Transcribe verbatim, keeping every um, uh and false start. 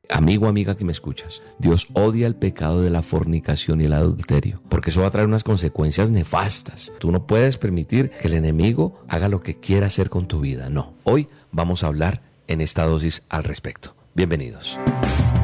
Amigo, amiga que me escuchas, Dios odia el pecado de la fornicación y el adulterio, porque eso va a traer unas consecuencias nefastas. Tú no puedes permitir que el enemigo haga lo que quiera hacer con tu vida, no. Hoy vamos a hablar en esta dosis al respecto. Bienvenidos.